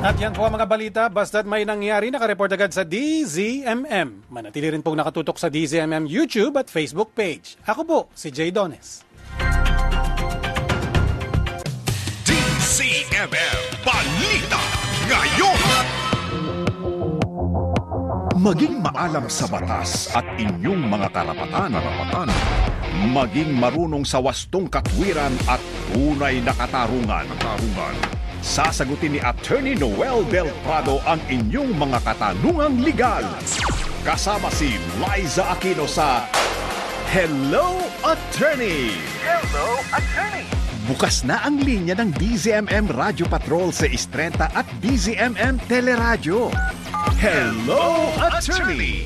At yan po ang mga balita, basta't may nangyari, nakareport agad sa DZMM. Manatili rin pong nakatutok sa DZMM YouTube at Facebook page. Ako po, si Jay Dones. DZMM Balita Ngayon. Maging maalam sa batas at inyong mga karapatan. Maging marunong sa wastong katwiran at tunay na katarungan. Sasagutin ni Attorney Noel Del Prado ang inyong mga katanungang legal. Kasama si Liza Aquino sa Hello, Attorney! Hello, Attorney! Bukas na ang linya ng DZMM Radio Patrol sa Istrenta at DZMM Teleradyo. Hello, Attorney!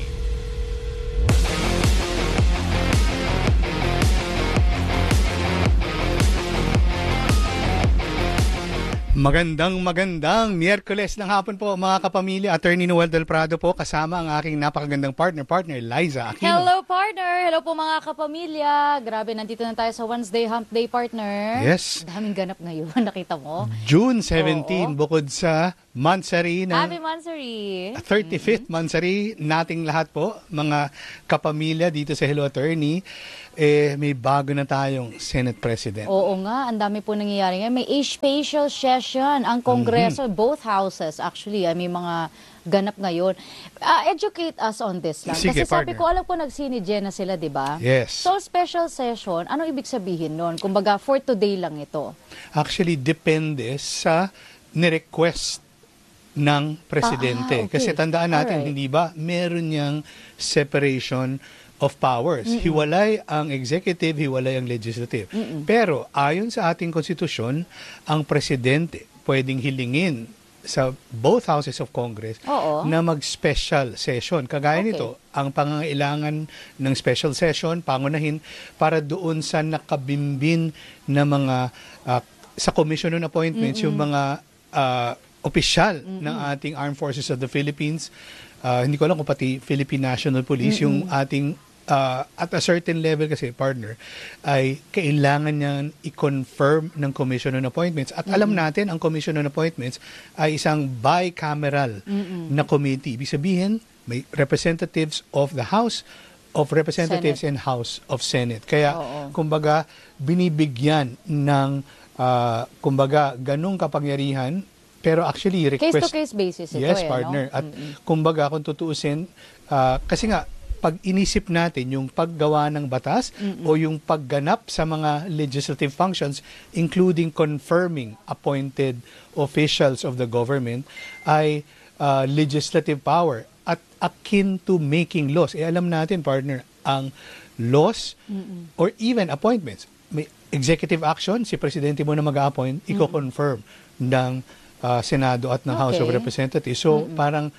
Magandang Miyerkules ng hapon po mga kapamilya. Attorney Noel Del Prado po kasama ang aking napakagandang partner Liza Aquino. Hello partner! Hello po mga kapamilya. Grabe, nandito na tayo sa Wednesday Hump Day partner. Yes. Daming ganap ngayon, nakita mo? June 17, bukod sa Mansari ng Happy Mansari! 35th Mansari nating lahat po, mga kapamilya dito sa Hello Attorney. May bago na tayong Senate President. Oo nga, ang dami po nangyayari ngayon. May special session ang Kongreso, both houses actually. May mga ganap ngayon. Educate us on this lang. Sige, kasi sabi partner. ko, alam ko nag-CNJ na sila, di ba? Yes. So, special session, ano ibig sabihin nun? Kumbaga, for today lang ito. Actually, depende sa ni-request ng presidente. Okay. Kasi tandaan natin, Alright. hindi ba, meron niyang separation of powers. Hiwalay ang executive, hiwalay ang legislative. Pero ayon sa ating konstitusyon, ang presidente pwedeng hilingin sa both houses of Congress na mag-special session. Kagaya nito, ang pangangailangan ng special session, pangunahin para doon sa nakabimbin na mga sa commission on appointments, yung mga opisyal ng ating Armed Forces of the Philippines, hindi ko alam kung pati Philippine National Police, yung ating at a certain level kasi, partner, ay kailangan niyang i-confirm ng Commission on Appointments. At alam natin, ang Commission on Appointments ay isang bicameral na committee. Ibig sabihin, may representatives of the House of Representatives Senate. and House of Senate. Kaya, kumbaga, binibigyan ng, kumbaga, ganung kapangyarihan. Pero actually, request... Case-to-case basis ito. Yes, partner. No? At kumbaga, kung tutuusin, kasi nga, pag inisip natin yung paggawa ng batas o yung pagganap sa mga legislative functions, including confirming appointed officials of the government, ay legislative power at akin to making laws. Alam natin, partner, ang laws or even appointments, may executive action, si presidente mo na mag-appoint, i-confirm ng Senado at ng House of Representatives. So, parang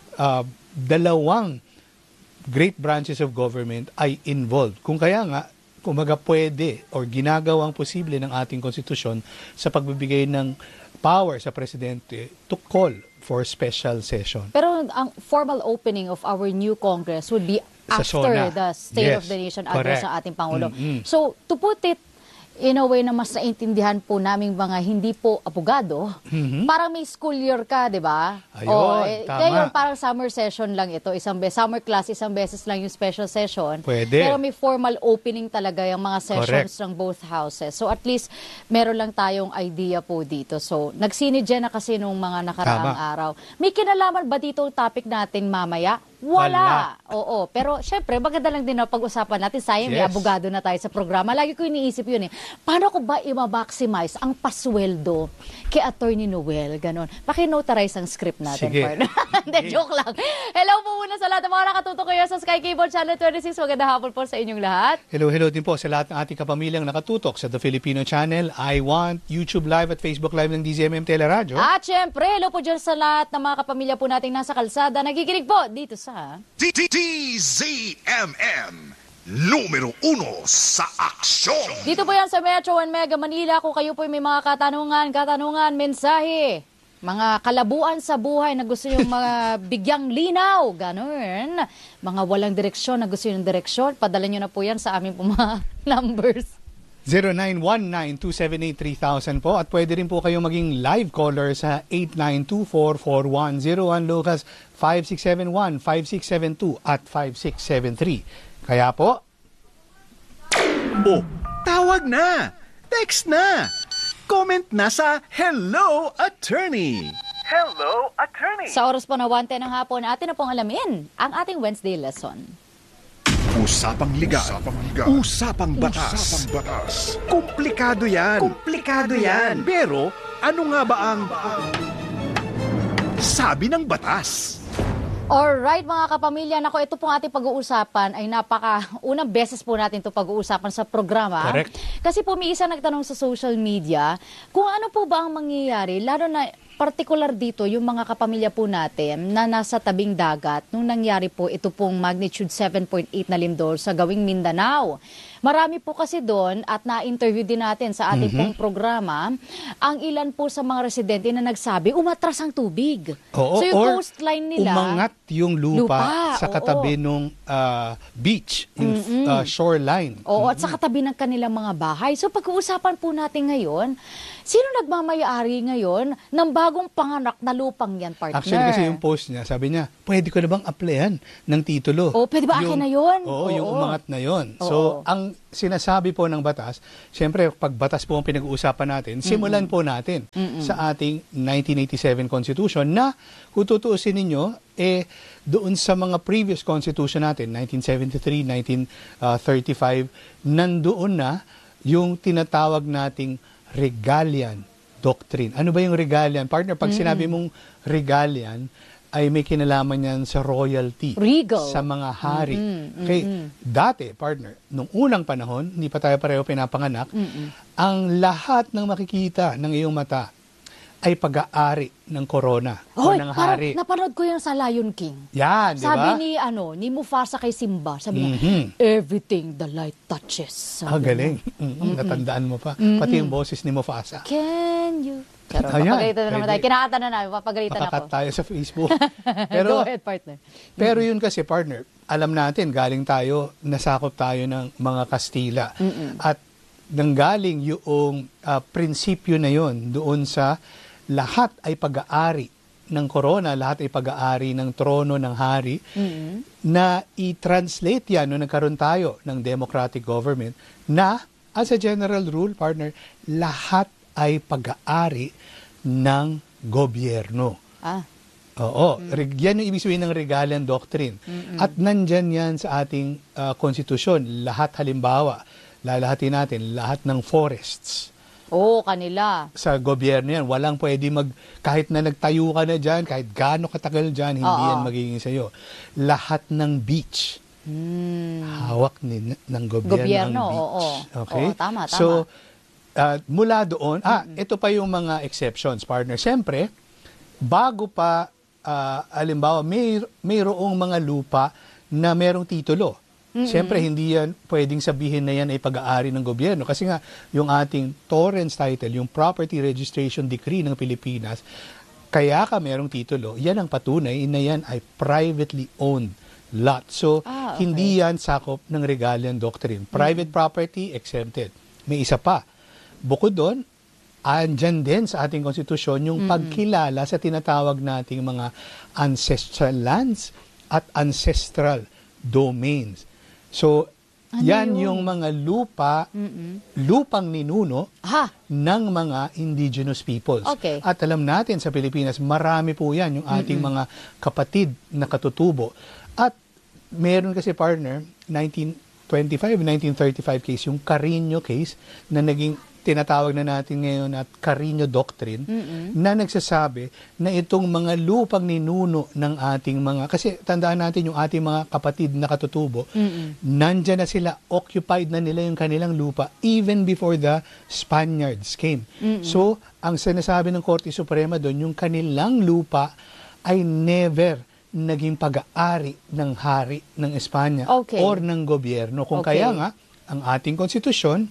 dalawang great branches of government ay involved. Kung kaya nga, kumaga pwede or ginagawang posible ng ating konstitusyon sa pagbibigay ng power sa presidente to call for special session. Pero ang formal opening of our new Congress would be Sa after SONA. the State of Yes, the Nation address correct. ng ating Pangulo. So, to put it in a way na mas naintindihan po naming mga hindi po abogado, parang may school year ka, di ba? Ayun, tama. Ngayon, parang summer session lang ito. Summer class, isang beses lang yung special session. Pwede. Pero may formal opening talaga yung mga sessions Correct. ng both houses. So at least, meron lang tayong idea po dito. So, nagsinidya na kasi nung mga nakaraang Tama. araw. May kinalaman ba dito ang topic natin mamaya? Wala. Oo. Pero syempre, maganda lang din na pag-usapan natin. Sayang, may Yes. abogado na tayo sa programa. Lagi ko iniisip yun eh. Paano ko ba i-maximize ang pasweldo kay Attorney Noel? Ganon. Paki-notarize ang script natin. Sige. partner. Hindi, joke lang. Hello po muna sa lahat ng mga nakatutok kayo sa Sky Cable Channel 26. Magandang hapon po sa inyong lahat. Hello din po sa lahat ng ating kapamilyang nakatutok sa The Filipino Channel, I Want, YouTube Live at Facebook Live ng DZMM Teleradyo. At syempre, hello po dyan sa lahat ng mga kapamilya po nating nasa kalsada. Nagiginig po dito sa... DZMM Numero 1 sa aksyon. Dito po yan sa Metro and Mega Manila. Kung kayo po may mga katanungan, mensahe, mga kalabuan sa buhay na gusto nyo mga bigyang linaw, ganun. Mga walang direksyon na gusto nyo ng direksyon, padala nyo na po yan sa aming po mga numbers. 0919-278-3000 po. At pwede rin po kayong maging live caller sa 8924-4101. Lucas 5671, 5672 at 5673. Kaya po, Oh, tawag na! Text na! Comment na sa Hello Attorney! Hello, attorney. Sa oras po na 1:10 ng hapon, atin na pong alamin ang ating Wednesday lesson. Usapang liga. Usapang batas. Komplikado yan. Pero ano nga ba ang sabi ng batas? Alright mga kapamilya, nako ito pong ating pag-uusapan ay unang beses po natin ito pag-uusapan sa programa. Correct. Kasi po may isa nagtanong sa social media kung ano po ba ang mangyayari, lalo na partikular dito yung mga kapamilya po natin na nasa tabing dagat nung nangyari po ito pong magnitude 7.8 na lindol sa gawing Mindanao. Marami po kasi doon at na-interview din natin sa ating pong programa ang ilan po sa mga residente na nagsabi umatras ang tubig. oo, So yung or coastline nila, umangat yung lupa sa oo. katabi nung beach, yung shoreline. oo, at sa katabi ng kanilang mga bahay. So pag-uusapan po natin ngayon, sino nagmamayari ngayon ng bagong panganak na lupang yan, partner? Actually, kasi yung post niya, sabi niya, pwede ko na bang applyan ng titulo? Oh, pwede ba akin na yun? Oo, yung Oo. umangat na yun. Oo. So, ang sinasabi po ng batas, syempre, pag batas po ang pinag-uusapan natin, simulan po natin sa ating 1987 Constitution na, kung tutuusin ninyo, doon sa mga previous Constitution natin, 1973, 1935, nandoon na yung tinatawag nating Regalian Doctrine. Ano ba yung Regalian? Partner, pag sinabi mong Regalian, ay may kinalaman yan sa royalty. Regal. Sa mga hari. Okay, dati, partner, nung unang panahon, hindi pa tayo pareho pinapanganak, ang lahat ng makikita ng iyong mata ay pag-aari ng corona o Hoy, ng parang hari. napanood ko yung sa Lion King. Yan, di Sabi ba? ni Mufasa kay Simba, sabi niya, everything the light touches. Ah, Sabi galing. Natandaan mo pa. Pati yung boses ni Mufasa. Can you? Pero Ayan, papagalitan na naman pwede. tayo. Kinakata na namin, papagalitan Makakat ako. tayo sa Facebook. Go ahead, partner. Pero yun kasi, partner, alam natin, galing tayo, nasakop tayo ng mga Kastila. At nanggaling yung prinsipyo na yun doon sa lahat ay pag-aari ng corona, lahat ay pag-aari ng trono ng hari, na i-translate yan nung nagkaroon tayo ng democratic government na, as a general rule, partner, lahat ay pag-aari ng gobyerno. Ah, Oo, yan yung ibig sabihin ng Regalian Doctrine. At nandyan yan sa ating konstitusyon. Lahat halimbawa, lalahatin natin, lahat ng forests kanila. sa gobyerno yan. Walang pwede kahit na nagtayo ka na dyan, kahit gaano katagal dyan, hindi yan magiging sa'yo. Lahat ng beach, hawak ng gobyerno ang beach. Oo. Okay? Oo, tama. So, mula doon, ito pa yung mga exceptions, partner. Siyempre, bago pa, alimbawa, mayroong mga lupa na merong titulo. Siyempre, hindi yan pwedeng sabihin na yan ay pag-aari ng gobyerno. Kasi nga, yung ating Torrens title, yung Property Registration Decree ng Pilipinas, kaya ka merong titulo, yan ang patunay na yan ay privately owned lot. So, okay. hindi yan sakop ng Regalian Doctrine. Private property, exempted. May isa pa. Bukod doon, andyan din sa ating konstitusyon yung pagkilala sa tinatawag nating mga ancestral lands at ancestral domains. So, yan yung mga lupang ninuno ng mga indigenous peoples. Okay. At alam natin sa Pilipinas, marami po yan, yung ating mga kapatid na katutubo. At meron kasi, partner, 1935 case, yung Carino case, na naging tinatawag na natin ngayon at Carino Doctrine, na nagsasabi na itong mga lupang ninuno ng ating mga, kasi tandaan natin yung ating mga kapatid na katutubo, nandyan na sila, occupied na nila yung kanilang lupa even before the Spaniards came. So, ang sinasabi ng Korte Suprema doon, yung kanilang lupa ay never naging pag-aari ng hari ng Espanya or ng gobyerno. Kung kaya nga, ang ating konstitusyon,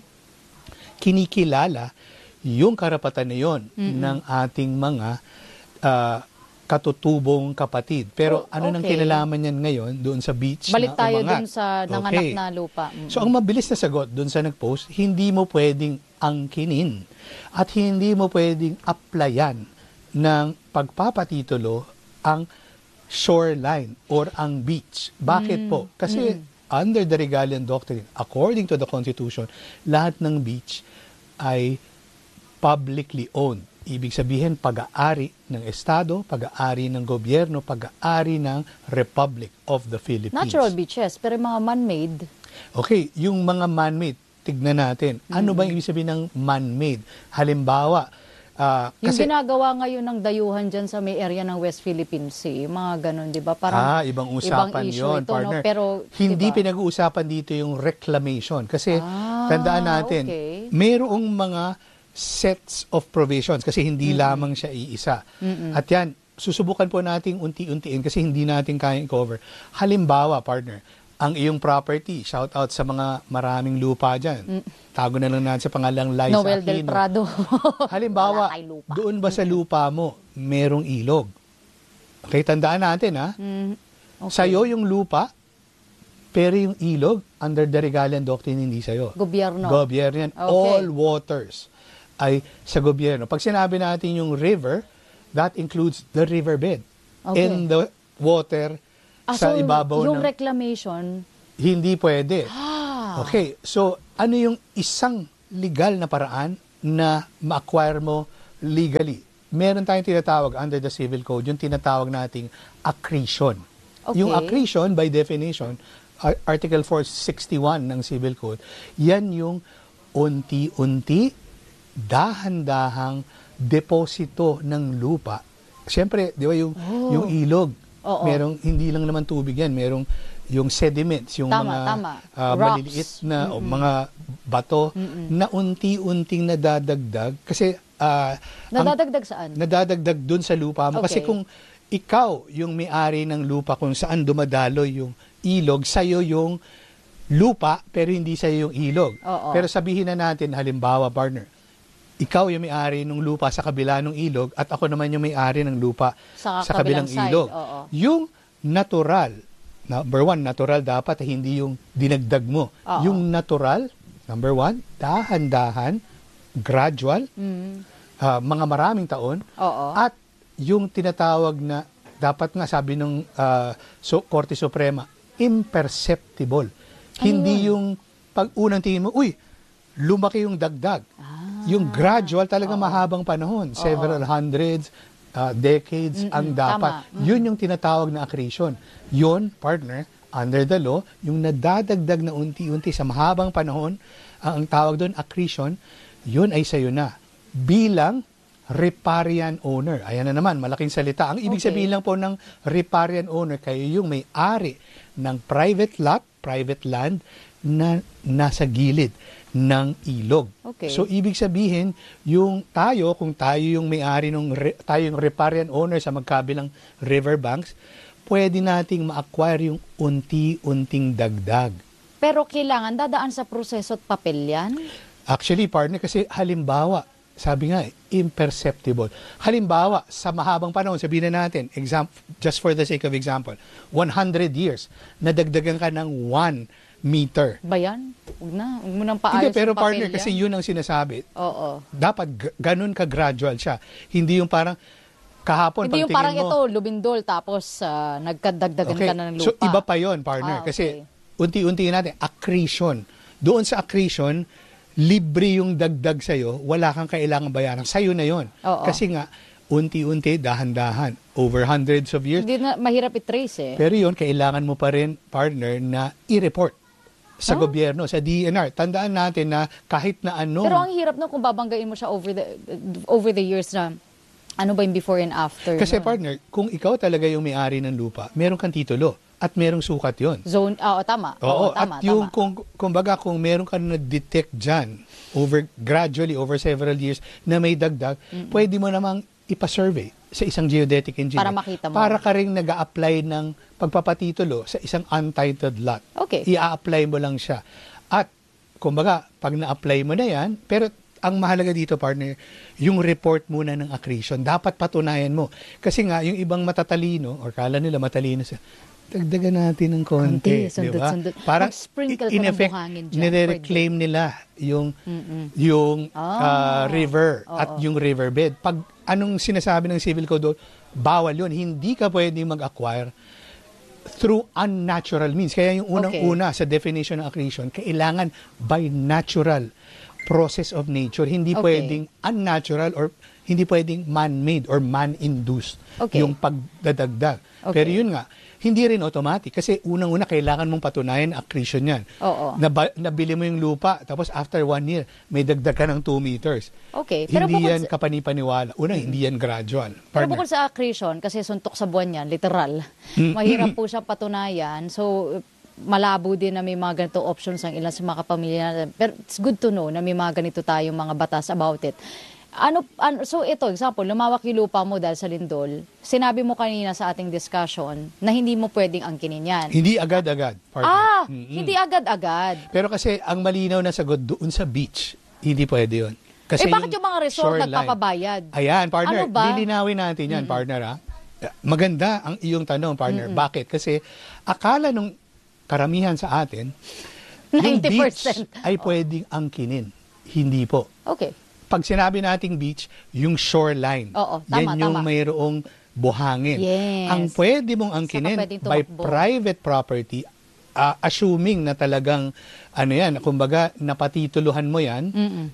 kinikilala yung karapatan na yun ng ating mga katutubong kapatid. Pero ano nang okay. kinalaman niyan ngayon doon sa beach Balik na tayo umangat? dun sa nanganak na lupa. So ang mabilis na sagot doon sa nag-post, hindi mo pwedeng angkinin at hindi mo pwedeng applyan ng pagpapatitulo ang shoreline or ang beach. Bakit po? Kasi under the Regalian Doctrine, according to the Constitution, lahat ng beach ay publicly owned. Ibig sabihin, pag-aari ng Estado, pag-aari ng gobyerno, pag-aari ng Republic of the Philippines. Natural beaches, pero mga man-made. Okay, yung mga man-made, tignan natin. Ano ba yung ibig sabihin ng man-made? Halimbawa, Yung kasi ginagawa ngayon ng dayuhan dyan sa may area ng West Philippine Sea, mga ganun, di ba? Parang ibang usapan issue yon, ito, partner. no? Pero, hindi diba? pinag-uusapan dito yung reclamation. Kasi, tandaan natin, okay. mayroong mga sets of provisions kasi hindi lamang siya iisa. At yan, susubukan po nating unti-untiin kasi hindi natin kaya i-cover. Halimbawa, partner, ang iyong property, shout out sa mga maraming lupa dyan. Tago na lang natin sa pangalang Liza Noel Aquino. del Prado. Halimbawa, Wala tayong lupa. doon ba sa lupa mo, merong ilog? Okay, tandaan natin ha. Okay. Sa'yo yung lupa, pero yung ilog, under the Regalian Doctrine, hindi sa'yo. Gobyerno. Gobyerno yan. Okay. All waters ay sa gobyerno. Pag sinabi natin yung river, that includes the riverbed. Okay. And the water sa so, ibabaw yung ng... reclamation, Hindi pwede. Okay, so ano yung isang legal na paraan na ma-acquire mo legally? Meron tayong tinatawag under the Civil Code, yung tinatawag nating accretion. Okay. Yung accretion, by definition, Article 461 ng Civil Code, yan yung unti-unti, dahan-dahang deposito ng lupa. Siyempre, di ba yung ilog, Oo. merong, hindi lang naman tubig yan, merong yung sediments, yung Tama. mga Rocks. maliliit na o mga bato na unti-unting nadadagdag kasi nadadagdag saan? nadadagdag dun sa lupa mo. Kasi Okay. kung ikaw yung may-ari ng lupa kung saan dumadaloy yung ilog, sa'yo yung lupa pero hindi sa'yo yung ilog. Oo. Pero sabihin na natin, halimbawa, partner, ikaw yung may-ari ng lupa sa kabila ng ilog at ako naman yung may-ari ng lupa Sa kabilang kabilang side, ilog. oo. Yung natural, number one, natural dapat hindi yung dinagdag mo. Oo. Yung natural, number one, dahan-dahan, gradual, mga maraming taon, Oo. at yung tinatawag na, dapat nga sabi ng Korte Suprema, imperceptible. Hindi yung pag unang tingin mo, uy, lumaki yung dagdag. Yung gradual talaga mahabang panahon, several hundreds, decades ang dapat. Tama. Yun yung tinatawag na accretion. Yun, partner, under the law, yung nadadagdag na unti-unti sa mahabang panahon, ang tawag doon, accretion, yun ay sa'yo na. Bilang riparian owner. Ayan na naman, malaking salita. Ang ibig Okay. sabihin lang po ng riparian owner, kayo yung may-ari ng private lot, private land, na nasa gilid ng ilog. Okay. So, ibig sabihin, yung tayo, kung tayo yung may-ari tayo yung riparian owner sa magkabilang riverbanks, pwede nating ma-acquire yung unti-unting dagdag. Pero kailangan dadaan sa proseso at papel yan? Actually, partner, kasi halimbawa, sabi nga, imperceptible. Halimbawa, sa mahabang panahon, sabihin na natin, just for the sake of example, 100 years, nadagdagan ka ng 1 meter. Ba yan? Huwag na. Huwag mo nang Hindi, paayos pero yung papel partner, yan. kasi yun ang sinasabi. Oo. Dapat ganun ka-gradual siya. Hindi yung parang kahapon, Hindi yung pagtingin parang mo, ito, lubindol, tapos nagkadagdagan ka na ng lupa. So, iba pa yon, partner. Okay. Kasi, unti-unti natin, accretion. Doon sa accretion, libre yung dagdag sa'yo, wala kang kailangan bayaran. Sa'yo na yon. Oo. Kasi nga, unti-unti, dahan-dahan, over hundreds of years. Hindi na mahirap i-trace eh. Pero yon, kailangan mo pa rin, partner, na i-report sa gobyerno, sa DENR. Tandaan natin na kahit na ano. Pero ang hirap no kung babanggain mo siya over the years na ano ba yung before and after. Kasi no? partner, kung ikaw talaga yung may-ari ng lupa, meron kang titulo at merong sukat yon. Zone, tama. Oo, tama, at yung tama. kumbaga kung meron ka na-detect dyan gradually over several years na may dagdag, pwede mo namang ipa-survey sa isang geodetic engineer. Para makita mo. Para ka rin nag-a-apply ng pagpapatitulo sa isang untitled lot. Okay. I-a-apply mo lang siya. At kumbaga, pag na-apply mo na yan, pero ang mahalaga dito, partner, yung report muna ng accretion. Dapat patunayan mo. Kasi nga, yung ibang matatalino, or kala nila matalino siya, dagdagan natin ng konti. Di ba? Sundot. Parang, Mag-sprinkle ka in ng effect, buhangin dyan. nire-reclaim nila yung river at yung riverbed. Pag anong sinasabi ng Civil Code, bawal yun. Hindi ka pwedeng mag-acquire through unnatural means. Kaya yung unang-una sa definition ng accretion, kailangan by natural process of nature. Hindi pwedeng unnatural or hindi pwedeng man-made or man-induced yung pagdadagdag. Pero yun nga, hindi rin automatic. Kasi unang-una, kailangan mong patunayan accretion yan. Nabili mo yung lupa, tapos after 1 year, may dagdag ka ng 2 meters. Pero Hindi yan kapanipaniwala. Hindi yan gradual. Pero bukod sa accretion, kasi suntok sa buwan yan, literal, mahirap po siyang patunayan. So, malabo din na may mga ganito options ang ilan sa mga kapamilya natin. Pero it's good to know na may mga ganito tayong mga batas about it. So ito, example, lumawak yung lupa mo dahil sa lindol. Sinabi mo kanina sa ating discussion na hindi mo pwedeng angkinin yan. Hindi agad-agad, partner. Hindi agad-agad. Pero kasi ang malinaw na sagot doon sa beach, hindi pwede yun. Kasi bakit yung mga resort shoreline, nagpapabayad? Ayan, partner, Ano ba? lilinawin natin yan, partner. Ha? Maganda ang iyong tanong, partner. Bakit? Kasi akala nung karamihan sa atin, 90%. yung beach ay pwedeng angkinin. Hindi po. Pag sinabi nating beach, yung shoreline. Yan yung mayroong buhangin. Yes. Ang pwede mong angkinin by private property, assuming na talagang, kumbaga, napatituluhan mo yan,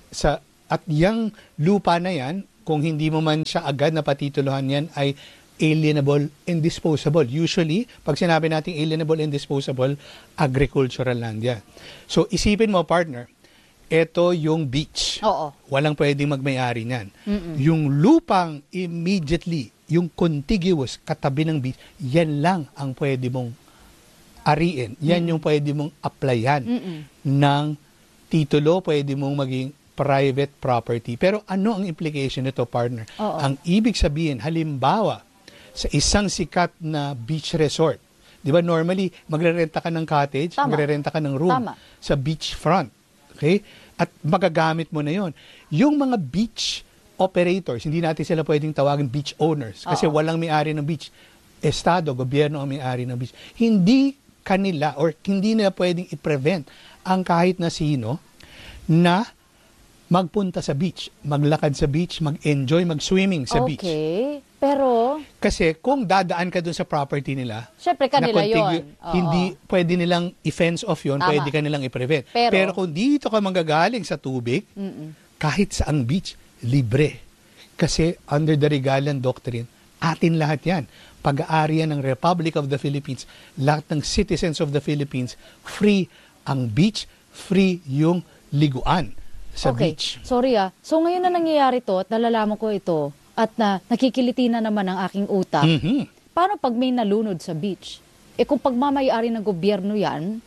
at yung lupa na yan, kung hindi mo man siya agad napatituluhan yan, ay alienable and disposable. Usually, pag sinabi nating alienable and disposable, agricultural land yan. So, isipin mo, partner, ito yung beach. Walang pwedeng magmayari niyan. Yung lupang immediately, yung contiguous, katabi ng beach, yan lang ang pwede mong ariin. Yan yung pwede mong applyan ng titulo, pwede mong maging private property. Pero ano ang implication nito, partner? Ang ibig sabihin, halimbawa, sa isang sikat na beach resort, di ba normally, magrerenta ka ng cottage, magrerenta ka ng room sa beachfront. Okay? At magagamit mo na yon. Yung mga beach operators, hindi natin sila pwedeng tawagin beach owners kasi walang may-ari ng beach. Estado, gobyerno ang may-ari ng beach. Hindi kanila or hindi nila pwedeng i-prevent ang kahit na sino na magpunta sa beach, maglakad sa beach, mag-enjoy, mag-swimming sa beach. Pero kasi kung dadaan ka dun sa property nila, syempre kanila yun. Hindi pwede nilang i-fence off yun, pwede ka nilang i-prevent. Pero kung dito ka manggagaling sa tubig, kahit saang beach, libre. Kasi under the Regalian Doctrine, atin lahat yan. Pag-aari ng Republic of the Philippines, lahat ng citizens of the Philippines, free ang beach, free yung liguan sa beach. Sorry So ngayon na nangyayari to at nalalaman ko ito, at nakikiliti na naman ang aking utak. Paano pag may nalunod sa beach? Kung pagmamayari ng gobyerno yan,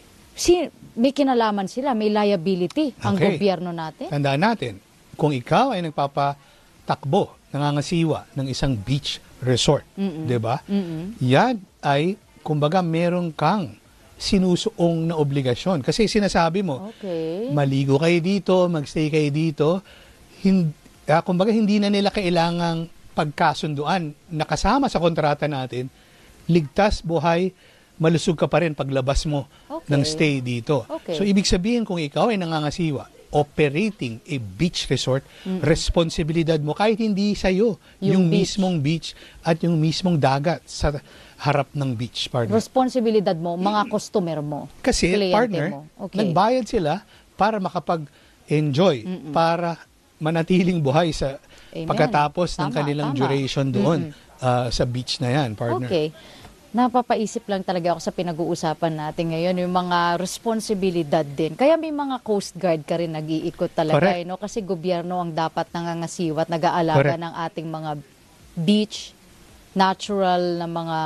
may kinalaman sila, may liability ang gobyerno natin. Tandaan natin, kung ikaw ay nagpapatakbo, nangangasiwa ng isang beach resort, di ba? Yan ay, kumbaga, meron kang sinusuong na obligasyon. Kasi sinasabi mo, maligo kayo dito, magstay kayo dito, kumbaga hindi na nila kailangang pagkasunduan na kasama sa kontrata natin, ligtas, buhay, malusog ka pa rin paglabas mo ng stay dito. So ibig sabihin kung ikaw ay nangangasiwa, operating a beach resort, responsibilidad mo kahit hindi sa'yo, yung mismong beach at yung mismong dagat sa harap ng beach, partner. Responsibilidad mo, mga customer mo. Kasi, partner, nagbayad sila para makapag-enjoy, para manatiling buhay sa pagkatapos ng kanilang duration doon sa beach na yan, partner. Napapaisip lang talaga ako sa pinag-uusapan natin ngayon, yung mga responsibilidad din. Kaya may mga Coast Guard ka rin nag-iikot talaga. No? Kasi gobyerno ang dapat nangangasiwa at nag-aalaga ng ating mga beach, natural na mga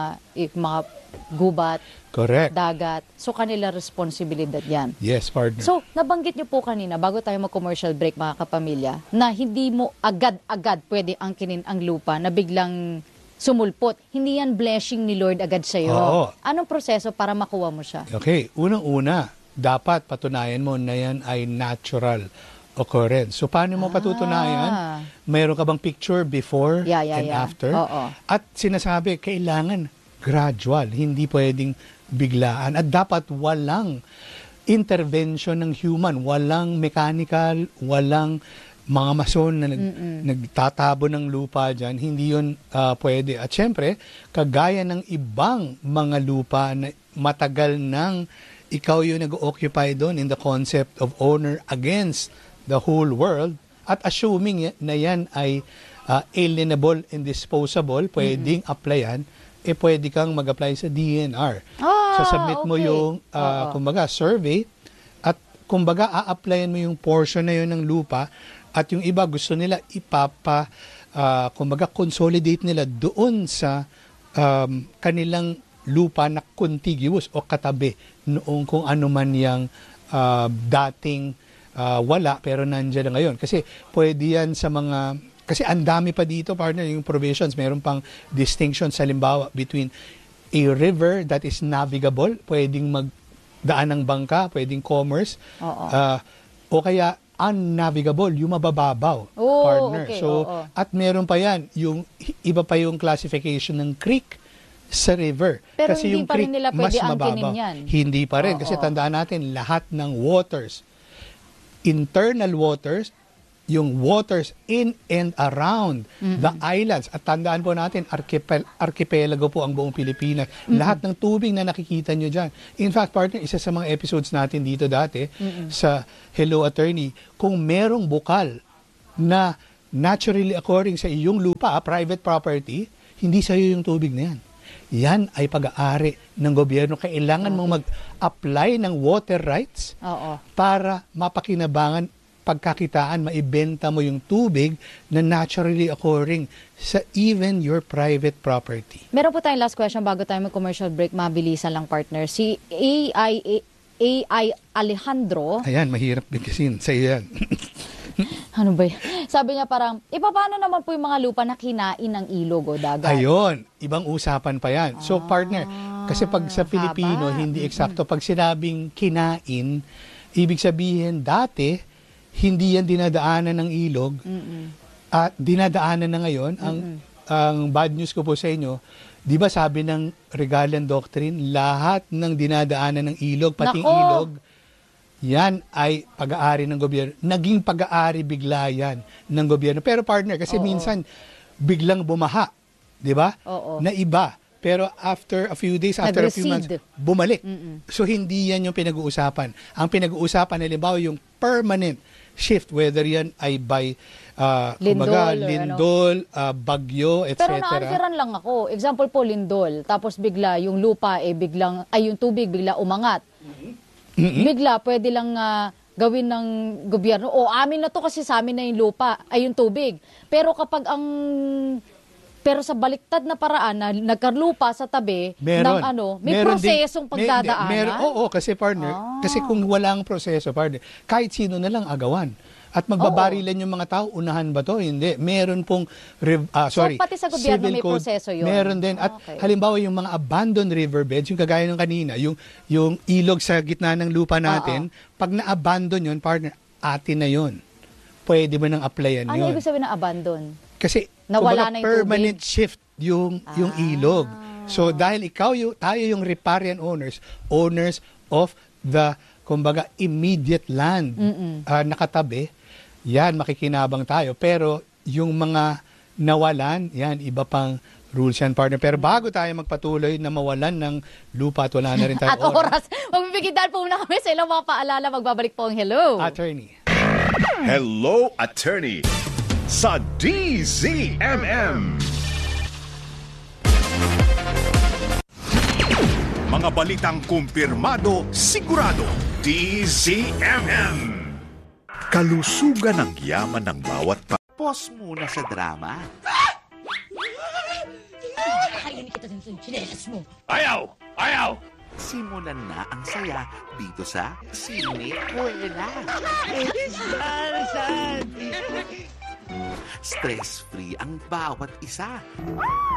gubat, dagat. So, kanila responsibilidad yan. Yes, partner. So, nabanggit niyo po kanina, bago tayo mag-commercial break, mga kapamilya, na hindi mo agad-agad pwede angkinin ang lupa na biglang sumulpot. Hindi yan blessing ni Lord agad sa'yo. Anong proseso para makuha mo siya? Unang-una, dapat patunayan mo na yan ay natural occurrence. So, paano mo patutunayan? Mayroon ka bang picture before and after? Oo. At sinasabi, kailangan gradual, hindi pwedeng biglaan. At dapat walang intervention ng human, walang mechanical, walang mga mason na nagtatabo ng lupa dyan, hindi yun pwede. At syempre, kagaya ng ibang mga lupa na matagal nang ikaw yung nag-occupy doon in the concept of owner against the whole world, at assuming na yan ay alienable and disposable, pwedeng applyan, pwede kang mag-apply sa DNR. Sasubmit mo yung, kumbaga, survey, at kumbaga, a-applyan mo yung portion na yun ng lupa, at yung iba gusto nila kumbaga, consolidate nila doon sa kanilang lupa na contiguous o katabi noong kung ano man yung dating wala pero nandiyan na ngayon. Kasi pwede yan sa mga, kasi ang dami pa dito, partner, yung provisions, meron pang distinction sa halimbawa between a river that is navigable, pwedeng magdaan ng bangka, pwedeng commerce, o kaya unnavigable, yung mabababaw, partner. Okay, so, at meron pa yan, yung iba pa yung classification ng creek sa river. Pero kasi hindi yung pa rin creek nila mas pwede mababaw. angkinin yan. Hindi pa rin. Kasi tandaan natin, lahat ng waters, internal waters, yung waters in and around the islands. At tandaan po natin, archipelago po ang buong Pilipinas. Lahat ng tubig na nakikita nyo dyan. In fact, partner, isa sa mga episodes natin dito dati sa Hello Attorney, kung merong bukal na naturally occurring sa iyong lupa, private property, hindi sa iyo yung tubig na yan. Yan ay pag-aari ng gobyerno. Kailangan mong mag-apply ng water rights para mapakinabangan, pagkakitaan, maibenta mo yung tubig na naturally occurring sa even your private property. Meron po tayong last question bago tayo mag-commercial break. Mabilisan lang, partner. Si AI Alejandro. Ayan, mahirap bigkasin sa iyo yan. Ano ba yan? Sabi niya parang, paano naman po yung mga lupa na kinain ng ilog o dagat? Ayun, ibang usapan pa yan. So partner, kasi pag sa Pilipino, hindi eksakto. Pag sinabing kinain, ibig sabihin dati, hindi yan dinadaanan ng ilog. At dinadaanan na ngayon. Ang bad news ko po sa inyo, di ba sabi ng Regalian Doctrine, lahat ng dinadaanan ng ilog, pating ilog, yan ay pag-aari ng gobyerno. Naging pag-aari bigla yan ng gobyerno. Pero partner, kasi minsan biglang bumaha, di ba? Na iba. Pero after a few days, after a few months, bumalik. So hindi yan yung pinag-uusapan. Ang pinag-uusapan, halimbawa, yung permanent shift, whether yan ay by lindol, bagyo, etc. Pero na-answeran lang ako. Example po, lindol. Tapos bigla yung lupa, yung tubig bigla umangat. Bigla, pwede lang gawin ng gobyerno, amin na to kasi sa amin na yung lupa, ay yung tubig. Pero pero sa baliktad na paraan na nagkarlupa sa tabi may prosesong pagdadaanan. Kasi partner, kasi kung walang proseso, partner, kahit sino na lang agawan. At magbabarilan yung mga tao, unahan ba to? Hindi. Meron pong, so, pati sa gobyerno may code, proseso yun? Meron din. At halimbawa yung mga abandoned riverbeds, yung kagaya ng kanina, yung ilog sa gitna ng lupa natin, pag na-abandon yun, partner, atin na yun. Pwede mo nang applyan yun. Ano ibig sabihin ng abandon? Kasi, nawala na yung permanent shift yung ilog. So, dahil tayo yung riparian owners of the, kumbaga, immediate land nakatabi, yan, makikinabang tayo. Pero yung mga nawalan, yan, iba pang rules yan, partner. Pero bago tayo magpatuloy na mawalan ng lupa at wala na rin tayo at oras, magbibigyan po muna kami sa ilang mga paalala. Magbabalik po ang Hello Attorney. Hello Attorney sa DZMM. Mga balitang kumpirmado, sigurado, DZMM. Kalusugan ng yaman ng bawat Pause muna sa drama. Kakainin kita din sa chinelas mo. Ayaw! Ayaw! Simulan na ang saya dito sa Sinekwela. Stress-free ang bawat isa.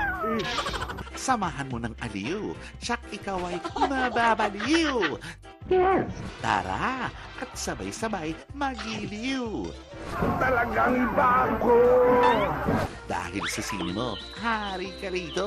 Samahan mo ng aliw. Siyak ikaw ay mababaliw. Yes. Tara at sabay-sabay magiliw. Talagang iba ako. Dahil sa sine mo, hari ka rito.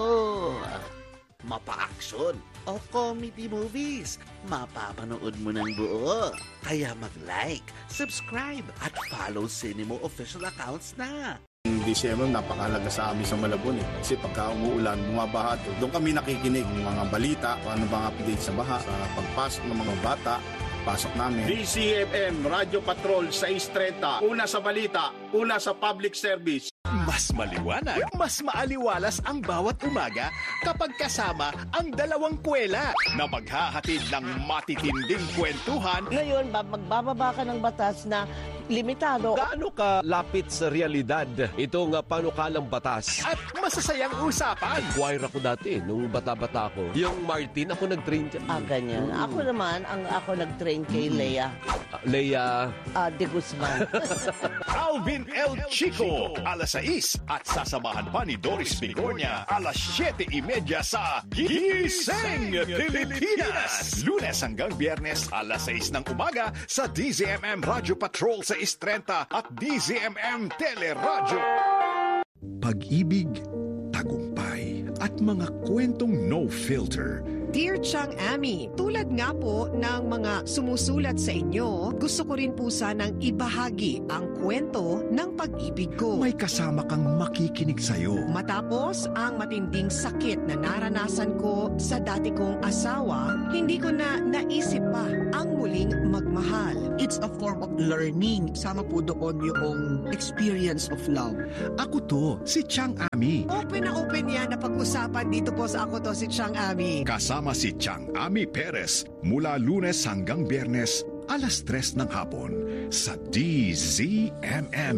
Mapa-action o comedy movies, mapapanood mo ng buo. Kaya mag-like, subscribe at follow Cinemo official accounts na. DCMM napakahalaga sa amin sa Malabon Kasi pagka umuulan, bumabaha, doon kami nakikinig ng mga balita, kung ano bang update sa baha, sa pagpasok ng mga bata, pasok namin. DCFM Radio Patrol 630. Una sa balita, una sa public service. Mas maliwanag, mas maaliwalas ang bawat umaga kapag kasama ang dalawang kwela na maghahatid ng matitinding kwentuhan. Ngayon, magbababa ka ng batas na limitado. Gaano ka lapit sa realidad itong panukalang batas? At masasayang usapan. Choir ako dati, nung bata-bata ako. Yung Martin, ako nag-train dyan. Ganyan. Ako naman, ako nag-train kay Lea. Leia. De Guzman. Alvin L. Chico, alas 6. At sasamahan pa ni Doris Bigornia, alas 7:30 sa Gising Pilipinas. Lunes hanggang Biyernes, alas 6 ng umaga sa DZMM Radio Patrol 630 at DZMM Teleradyo. Pag-ibig, tagumpay, at mga kwentong no filter. Dear Chang Ami, tulad nga po ng mga sumusulat sa inyo, gusto ko rin po sanang ibahagi ang kwento ng pag-ibig ko. May kasama kang makikinig sa'yo. Matapos ang matinding sakit na naranasan ko sa dati kong asawa, hindi ko na naisip pa ang muling magmahal. It's a form of learning. Sama po doon yung experience of love. Ako to, si Chang Ami. Open na open yan na pag-usapan dito po sa Ako To Si Chang Ami. Kasama si Chang Ami Perez mula Lunes hanggang Biyernes, alas 3 ng hapon sa DZMM.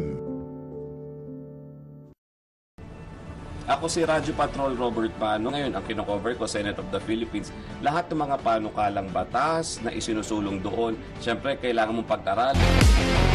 Ako si Radyo Patrol Robert Pano. Ngayon, ang kinocover ko, Senate of the Philippines. Lahat ng mga panukalang batas na isinusulong doon, syempre, kailangan mong pag-aralan.